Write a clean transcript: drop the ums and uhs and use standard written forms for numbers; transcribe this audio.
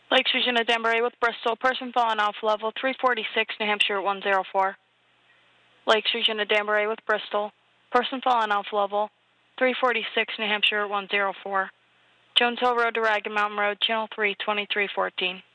Lakes Region of Danbury with Bristol. Person falling off level 346, New Hampshire at 104. Lakes Region of Danbury with Bristol. Person falling off level 346, New Hampshire at 104. Jones Hill Road to Ragged Mountain Road, Channel 3, 2314.